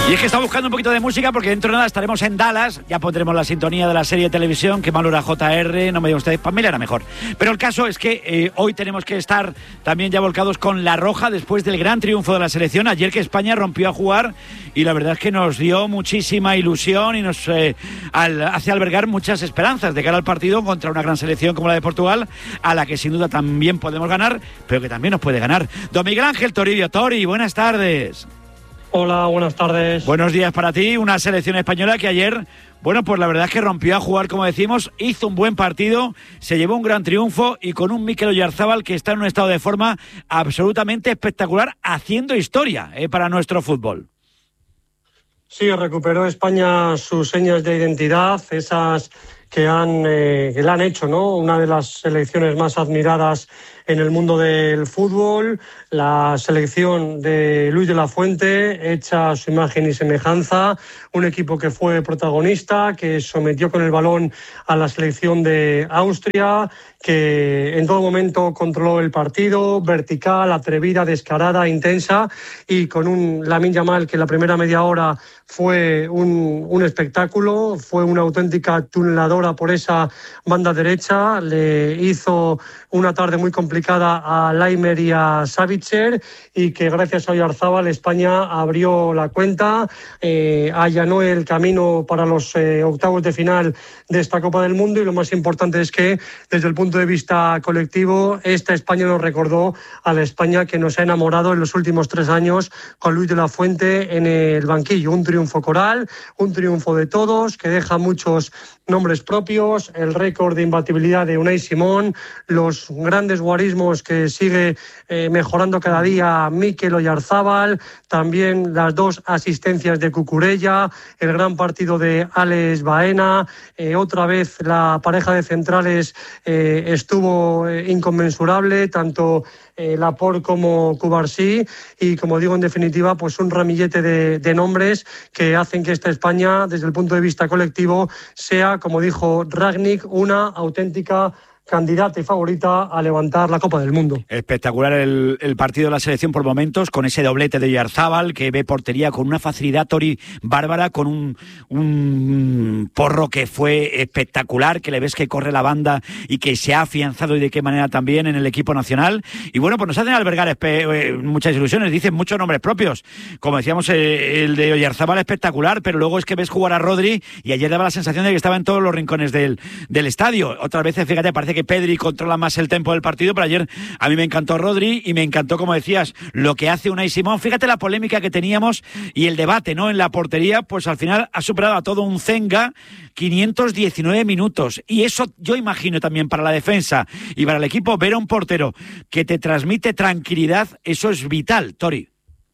Y es que está buscando un poquito de música porque dentro de nada estaremos en Dallas. Ya pondremos la sintonía de la serie de televisión. Que malo era JR, no me digan ustedes, Pamela era mejor. Pero el caso es que hoy tenemos que estar también ya volcados con La Roja después del gran triunfo de la selección. Ayer que España rompió a jugar y la verdad es que nos dio muchísima ilusión y nos hace albergar muchas esperanzas de cara al partido contra una gran selección como la de Portugal, a la que sin duda también podemos ganar, pero que también nos puede ganar. Don Miguel Ángel Toribio. Tori, buenas tardes. Hola, buenas tardes. Buenos días para ti. Una selección española que ayer, bueno, pues la verdad es que rompió a jugar, como decimos, hizo un buen partido, se llevó un gran triunfo y con un Mikel Oyarzabal que está en un estado de forma absolutamente espectacular, haciendo historia para nuestro fútbol. Sí, recuperó España sus señas de identidad, esas que le han hecho, ¿no?, una de las selecciones más admiradas en el mundo del fútbol, la selección de Luis de la Fuente, hecha a su imagen y semejanza, un equipo que fue protagonista, que sometió con el balón a la selección de Austria, que en todo momento controló el partido, vertical, atrevida, descarada, intensa, y con un Lamine Yamal que en la primera media hora fue un espectáculo, fue una auténtica tuneladora por esa banda derecha, le hizo una tarde muy complicada a Laimer y a Savitzer, y que gracias a Oyarzabal España abrió la cuenta, allanó el camino para los octavos de final de esta Copa del Mundo, y lo más importante es que desde el punto de vista colectivo esta España nos recordó a la España que nos ha enamorado en los últimos 3 años con Luis de la Fuente en el banquillo. Un triunfo coral, un triunfo de todos que deja muchos nombres propios, el récord de imbatibilidad de Unai Simón, los grandes guarismos que sigue mejorando cada día Mikel Oyarzabal, también las 2 asistencias de Cucurella, el gran partido de Alex Baena, otra vez la pareja de centrales estuvo inconmensurable, tanto Laporte como Cubarsí, y como digo, en definitiva, pues un ramillete de nombres que hacen que esta España, desde el punto de vista colectivo, sea, como dijo Rangnick, una auténtica candidata y favorita a levantar la Copa del Mundo. Espectacular el partido de la selección por momentos, con ese doblete de Oyarzabal, que ve portería con una facilidad, Tori, bárbara, con un Porro que fue espectacular, que le ves que corre la banda y que se ha afianzado, y de qué manera también, en el equipo nacional. Y bueno, pues nos hacen albergar muchas ilusiones, dicen muchos nombres propios. Como decíamos, el de Oyarzabal espectacular, pero luego es que ves jugar a Rodri y ayer daba la sensación de que estaba en todos los rincones del estadio. Otras veces, fíjate, parece que Pedri controla más el tempo del partido, pero ayer a mí me encantó Rodri y me encantó, como decías, lo que hace Unai Simón. Fíjate la polémica que teníamos y el debate, ¿no?, en la portería, pues al final ha superado a todo un Zenga, 519 minutos. Y eso yo imagino también para la defensa y para el equipo, ver a un portero que te transmite tranquilidad, eso es vital, Tori.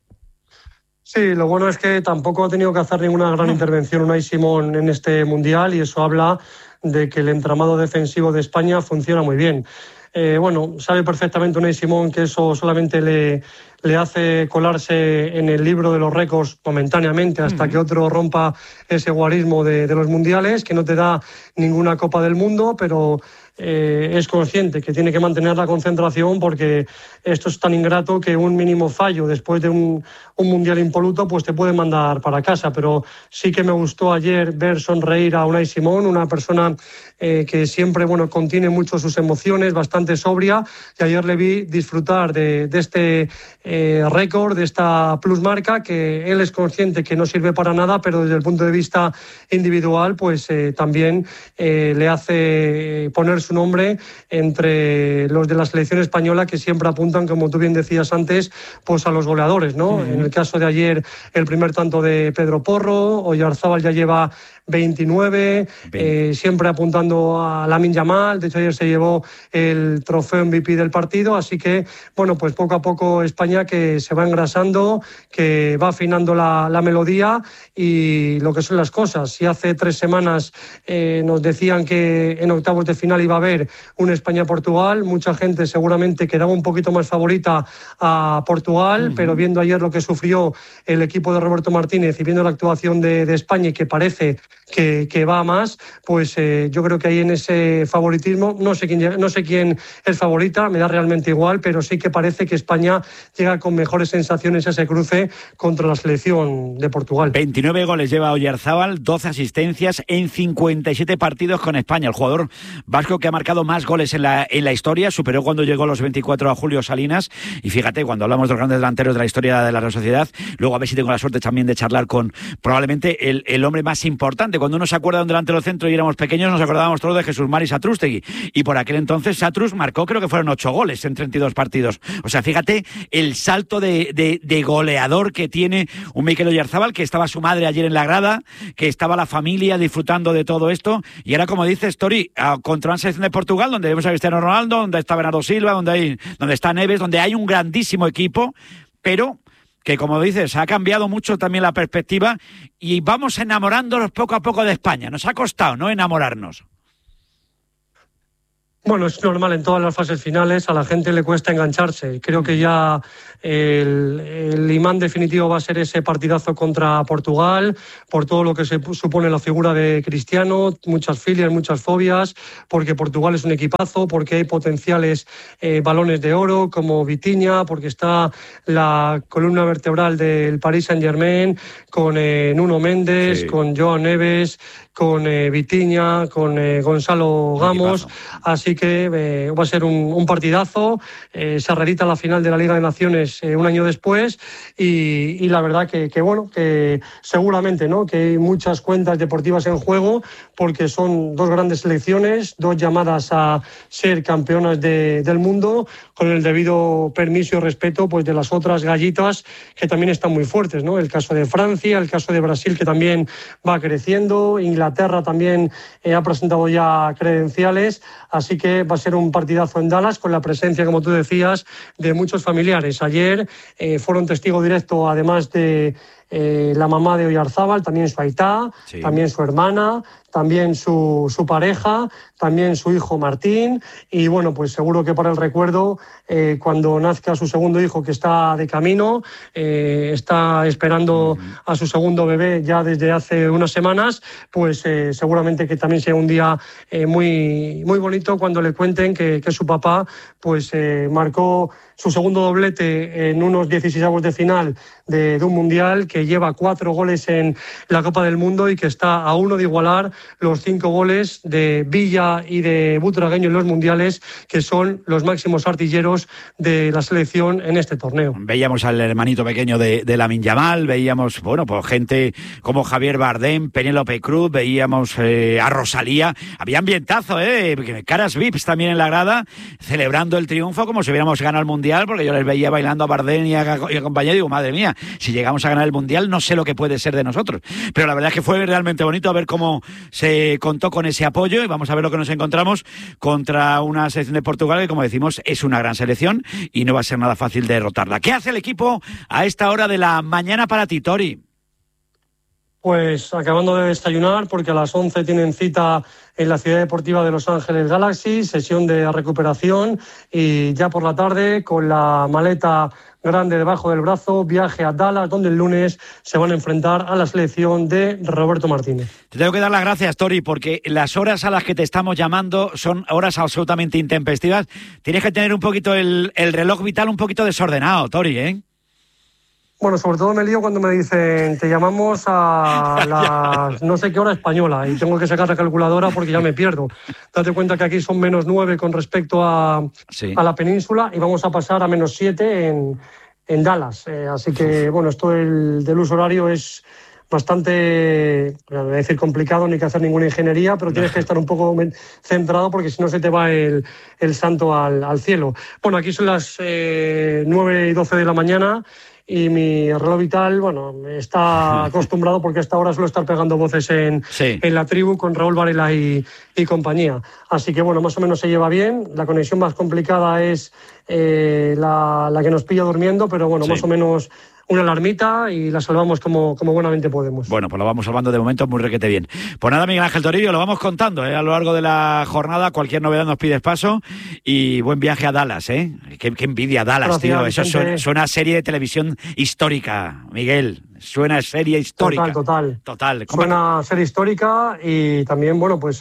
Sí, lo bueno es que tampoco ha tenido que hacer ninguna gran intervención Unai Simón en este Mundial, y eso habla de que el entramado defensivo de España funciona muy bien. Sabe perfectamente Unai Simón que eso solamente le hace colarse en el libro de los récords momentáneamente hasta que otro rompa ese guarismo de los mundiales, que no te da ninguna Copa del Mundo, pero es consciente que tiene que mantener la concentración, porque esto es tan ingrato que un mínimo fallo después de un mundial impoluto pues te puede mandar para casa. Pero sí que me gustó ayer ver sonreír a Unai Simón, una persona que siempre contiene mucho sus emociones, bastante sobria, y ayer le vi disfrutar de este récord, de esta plusmarca, que él es consciente que no sirve para nada, pero desde el punto de vista individual pues también le hace poner su nombre entre los de la selección española, que siempre apuntan, como tú bien decías antes, pues a los goleadores, ¿no? En el caso de ayer, el primer tanto de Pedro Porro, Oyarzabal ya lleva 29, siempre apuntando a Lamine Yamal. De hecho, ayer se llevó el trofeo MVP del partido, así que, pues poco a poco España, que se va engrasando, que va afinando la melodía y lo que son las cosas. Si hace 3 semanas nos decían que en octavos de final iba a haber un España-Portugal, mucha gente seguramente quedaba un poquito más favorita a Portugal, pero viendo ayer lo que sufrió el equipo de Roberto Martínez y viendo la actuación de España, y que parece que va a más, pues yo creo que ahí en ese favoritismo, no sé quién es favorita, me da realmente igual, pero sí que parece que España llega llega con mejores sensaciones a ese cruce contra la selección de Portugal. 29 goles lleva Oyarzábal, 12 asistencias en 57 partidos con España. El jugador vasco que ha marcado más goles en la historia, superó cuando llegó a los 24 a Julio Salinas. Y fíjate, cuando hablamos de los grandes delanteros de la historia de la Real Sociedad, luego a ver si tengo la suerte también de charlar con probablemente el hombre más importante. Cuando uno se acuerda de un delantero centro y éramos pequeños, nos acordábamos todos de Jesús Mari Satrústegui. Y por aquel entonces Satrus marcó, creo que fueron 8 goles en 32 partidos. O sea, fíjate el salto de goleador que tiene un Mikel Oyarzábal, que estaba su madre ayer en la grada, que estaba la familia disfrutando de todo esto. Y ahora, como dices, Tori, contra una selección de Portugal, donde vemos a Cristiano Ronaldo, donde está Bernardo Silva, donde está Neves, donde hay un grandísimo equipo, pero que, como dices, ha cambiado mucho también la perspectiva y vamos enamorándonos poco a poco de España. Nos ha costado, ¿no?, enamorarnos. Bueno, es normal en todas las fases finales, a la gente le cuesta engancharse. Creo que ya el imán definitivo va a ser ese partidazo contra Portugal, por todo lo que se supone la figura de Cristiano, muchas filias, muchas fobias, porque Portugal es un equipazo, porque hay potenciales balones de oro como Vitinha, porque está la columna vertebral del Paris Saint-Germain, con Nuno Méndez, sí, con Joao Neves, con Vitinha, con Gonzalo Ramos, así que va a ser un partidazo. Se reedita la final de la Liga de Naciones un año después y la verdad que bueno, que seguramente, ¿no?, que hay muchas cuentas deportivas en juego, porque son dos grandes selecciones, dos llamadas a ser campeonas del mundo, con el debido permiso y respeto pues de las otras gallitas que también están muy fuertes, ¿no? El caso de Francia, el caso de Brasil, que también va creciendo, Inglaterra también ha presentado ya credenciales, así que va a ser un partidazo en Dallas, con la presencia, como tú decías, de muchos familiares. Ayer fueron testigo directo, además de la mamá de Oyarzábal, también su aitá, sí, también su hermana, también su pareja, también su hijo Martín, y bueno, pues seguro que para el recuerdo, cuando nazca su segundo hijo, que está de camino, está esperando a su segundo bebé ya desde hace unas semanas, pues seguramente que también sea un día muy, muy bonito cuando le cuenten que su papá pues marcó su segundo doblete en unos 16avos de final de un mundial, que lleva 4 goles en la Copa del Mundo y que está a 1 de igualar los 5 goles de Villa y de Butragueño en los mundiales, que son los máximos artilleros de la selección en este torneo. Veíamos al hermanito pequeño de Lamine Yamal, veíamos, bueno, pues gente como Javier Bardem, Penélope Cruz, veíamos a Rosalía, había ambientazo, caras VIPs también en la grada, celebrando el triunfo como si hubiéramos ganado el mundial, porque yo les veía bailando a Bardem y a compañía, y digo, madre mía, si llegamos a ganar el mundial no sé lo que puede ser de nosotros, pero la verdad es que fue realmente bonito a ver cómo se contó con ese apoyo, y vamos a ver lo que nos encontramos contra una selección de Portugal que, como decimos, es una gran selección y no va a ser nada fácil derrotarla. ¿Qué hace el equipo a esta hora de la mañana para ti, Tori? Pues acabando de desayunar, porque a las 11 tienen cita en la Ciudad Deportiva de Los Ángeles Galaxy, sesión de recuperación, y ya por la tarde, con la maleta grande debajo del brazo, viaje a Dallas, donde el lunes se van a enfrentar a la selección de Roberto Martínez. Te tengo que dar las gracias, Tori, porque las horas a las que te estamos llamando son horas absolutamente intempestivas. Tienes que tener un poquito el reloj vital un poquito desordenado, Tori, ¿eh? Bueno, sobre todo me lío cuando me dicen, te llamamos a las no sé qué hora española, y tengo que sacar la calculadora porque ya me pierdo. Date cuenta que aquí son -9 con respecto a la península, y vamos a pasar a -7 en Dallas. Así que, bueno, esto del uso horario es bastante, no voy a decir complicado, ni que hacer ninguna ingeniería, pero tienes que estar un poco centrado, porque si no se te va el santo al cielo. Bueno, aquí son las 9:12 de la mañana, y mi reloj vital, bueno, está acostumbrado, porque a esta hora suelo estar pegando voces en la tribu con Raúl Varela y compañía. Así que, bueno, más o menos se lleva bien. La conexión más complicada es la que nos pilla durmiendo, pero bueno, más o menos una alarmita y la salvamos como buenamente podemos. Bueno, pues lo vamos salvando de momento muy requete bien. Pues nada, Miguel Ángel Toribio, lo vamos contando a lo largo de la jornada. Cualquier novedad nos pides paso, y buen viaje a Dallas, ¿eh? Qué envidia Dallas, gracias, tío. Eso suena a serie de televisión histórica, Miguel. Suena a serie histórica. Total. Suena a serie histórica, y también, bueno, pues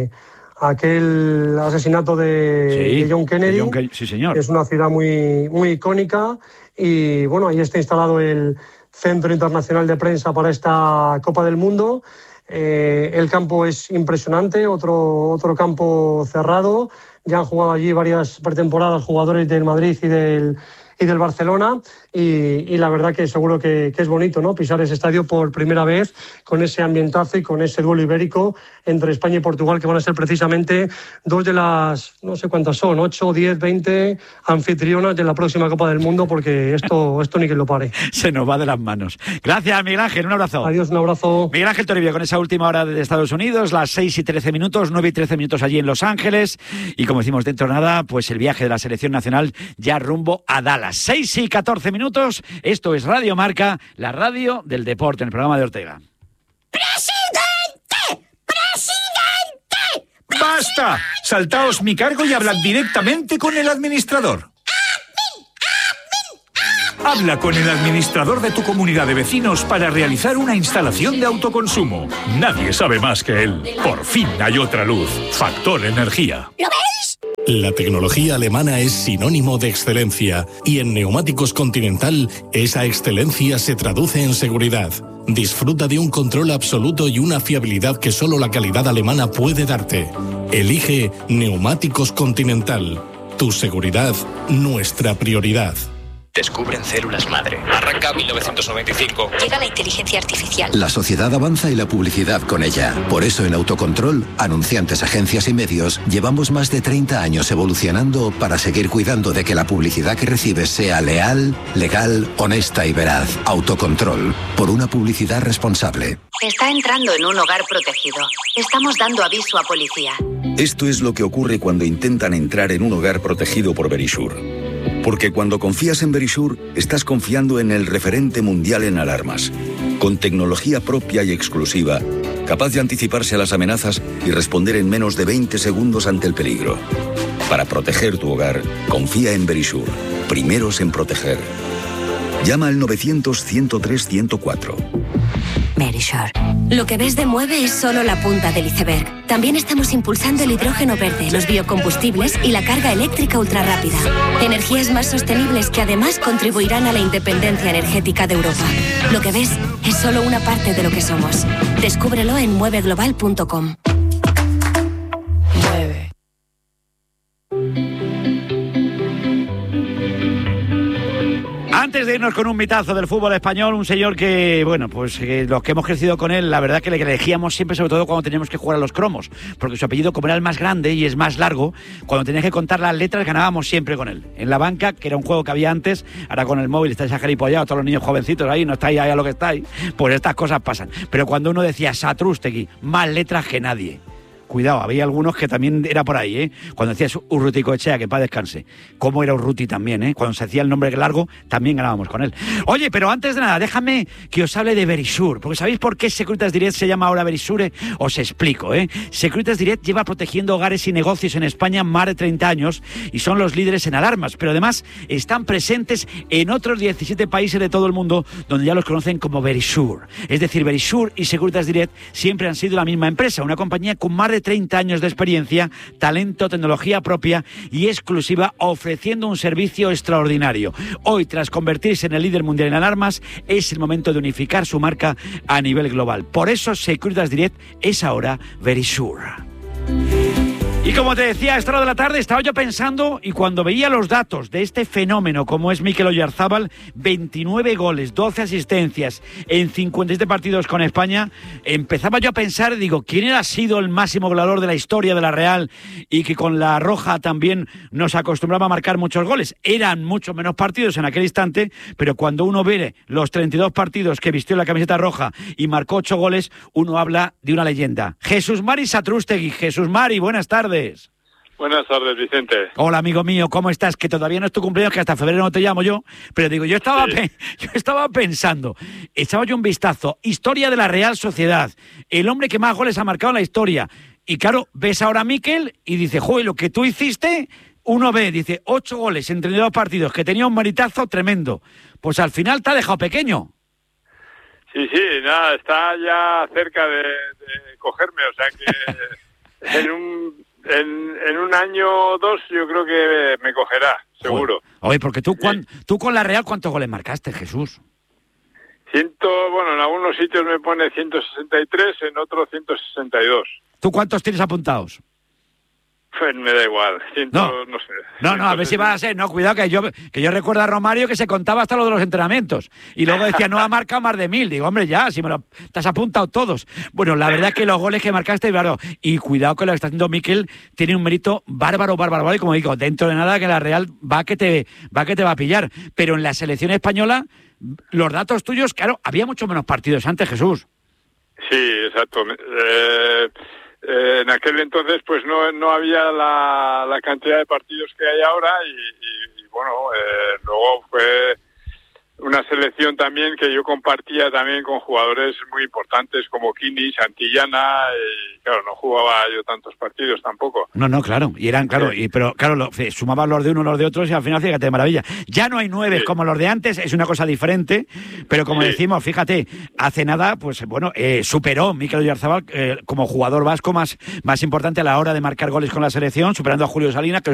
aquel asesinato de John Kennedy. Sí, señor. Es una ciudad muy, muy icónica, y bueno, ahí está instalado el Centro Internacional de Prensa para esta Copa del Mundo. El campo es impresionante, otro campo cerrado. Ya han jugado allí varias pretemporadas jugadores del Madrid y del Barcelona, y la verdad que seguro que es bonito, ¿no?, pisar ese estadio por primera vez con ese ambientazo y con ese duelo ibérico entre España y Portugal, que van a ser precisamente dos de las, no sé cuántas son, 8, 10, 20 anfitrionas de la próxima Copa del Mundo, porque esto ni que lo pare. Se nos va de las manos. Gracias, Miguel Ángel, un abrazo. Adiós, un abrazo. Miguel Ángel Toribio con esa última hora de Estados Unidos, las 6:13, 9:13 allí en Los Ángeles, y como decimos dentro de nada, pues el viaje de la selección nacional ya rumbo a Dallas. 6:14, esto es Radio Marca, la radio del deporte, en el programa de Ortega. ¡Presidente! ¡Basta! Saltaos mi cargo y hablad directamente con el administrador. Habla con el administrador de tu comunidad de vecinos para realizar una instalación de autoconsumo. Nadie sabe más que él. Por fin hay otra luz. Factor Energía. ¿Lo veis? La tecnología alemana es sinónimo de excelencia y en Neumáticos Continental esa excelencia se traduce en seguridad. Disfruta de un control absoluto y una fiabilidad que solo la calidad alemana puede darte. Elige Neumáticos Continental. Tu seguridad, nuestra prioridad. Descubren células madre. Arranca 1995. Llega la inteligencia artificial. La sociedad avanza y la publicidad con ella. Por eso en Autocontrol, anunciantes, agencias y medios, llevamos más de 30 años evolucionando para seguir cuidando de que la publicidad que recibes sea leal, legal, honesta y veraz. Autocontrol, por una publicidad responsable. Está entrando en un hogar protegido. Estamos dando aviso a policía. Esto es lo que ocurre cuando intentan entrar en un hogar protegido por Verisure. Porque cuando confías en Verisure, estás confiando en el referente mundial en alarmas, con tecnología propia y exclusiva, capaz de anticiparse a las amenazas y responder en menos de 20 segundos ante el peligro. Para proteger tu hogar, confía en Verisure. Primeros en proteger. Llama al 900-103-104. Verisure. Lo que ves de Mueve es solo la punta del iceberg. También estamos impulsando el hidrógeno verde, los biocombustibles y la carga eléctrica ultrarrápida. Energías más sostenibles que además contribuirán a la independencia energética de Europa. Lo que ves es solo una parte de lo que somos. Descúbrelo en mueveglobal.com. Mueve. Antes de irnos con un mitazo del fútbol español, un señor que, bueno, pues los que hemos crecido con él, la verdad que le elegíamos siempre, sobre todo cuando teníamos que jugar a los cromos, porque su apellido, como era el más grande y es más largo, cuando tenías que contar las letras ganábamos siempre con él. En la banca, que era un juego que había antes, ahora con el móvil estáis ageripollados, todos los niños jovencitos ahí, no estáis ahí a lo que estáis, pues estas cosas pasan. Pero cuando uno decía Satrústegui, más letras que nadie. Cuidado, había algunos que también era por ahí, ¿eh? Cuando decías Urruti Coechea, que en paz descanse. ¿Cómo era Urruti también, eh? Cuando se hacía el nombre largo, también ganábamos con él. Oye, pero antes de nada, déjame que os hable de Verisure, porque ¿sabéis por qué Securitas Direct se llama ahora Verisure? Os explico, ¿eh? Securitas Direct lleva protegiendo hogares y negocios en España más de 30 años y son los líderes en alarmas, pero además están presentes en otros 17 países de todo el mundo donde ya los conocen como Verisure. Es decir, Verisure y Securitas Direct siempre han sido la misma empresa, una compañía con más de 30 años de experiencia, talento, tecnología propia y exclusiva, ofreciendo un servicio extraordinario. Hoy, tras convertirse en el líder mundial en alarmas, es el momento de unificar su marca a nivel global. Por eso, Securitas Direct es ahora Verisure. Y como te decía, a esta hora de la tarde estaba yo pensando, y cuando veía los datos de este fenómeno como es Mikel Oyarzábal, 29 goles, 12 asistencias en 57 partidos con España, empezaba yo a pensar, digo, ¿quién ha sido el máximo goleador de la historia de la Real y que con la Roja también nos acostumbraba a marcar muchos goles? Eran mucho menos partidos en aquel instante, pero cuando uno ve los 32 partidos que vistió la camiseta roja y marcó 8 goles, uno habla de una leyenda. Jesús Mari Satrústegui. Jesús Mari, buenas tardes. Buenas tardes, Vicente. Hola, amigo mío, ¿cómo estás? Que todavía no es tu cumpleaños, que hasta febrero no te llamo yo, pero digo, yo estaba pensando, echaba yo un vistazo, historia de la Real Sociedad, el hombre que más goles ha marcado en la historia, y claro, ves ahora a Mikel y dice, joder, lo que tú hiciste, uno ve, dice, 8 goles en 32 partidos, que tenía un maritazo tremendo, pues al final te ha dejado pequeño. Sí, nada, está ya cerca de cogerme, o sea que en un año o dos yo creo que me cogerá, seguro. Oye, porque tú con la Real, ¿cuántos goles marcaste, Jesús? En algunos sitios me pone 163, en otros 162. ¿Tú cuántos tienes apuntados? Pues me da igual, no sé. No, a ver si va a ser, no, cuidado, que yo recuerdo a Romario que se contaba hasta lo de los entrenamientos, y luego decía, no ha marcado más de 1000, digo, hombre, ya, si te has apuntado todos. Bueno, la verdad es que los goles que marcaste, claro, y cuidado que lo que está haciendo Mikel, tiene un mérito bárbaro, y como digo, dentro de nada que la Real va que te va a pillar, pero en la selección española, los datos tuyos, claro, había mucho menos partidos antes, Jesús. Sí, exacto. En aquel entonces pues no había la cantidad de partidos que hay ahora y luego fue una selección también que yo compartía también con jugadores muy importantes como Kini, Santillana, y claro, no jugaba yo tantos partidos tampoco. No, claro, y eran, claro, pero claro, sumaban los de uno, los de otros, y al final, fíjate, maravilla. Ya no hay 9 como los de antes, es una cosa diferente, pero como decimos, fíjate, hace nada, pues bueno, superó Mikel Oyarzabal como jugador vasco más importante a la hora de marcar goles con la selección, superando a Julio Salinas, que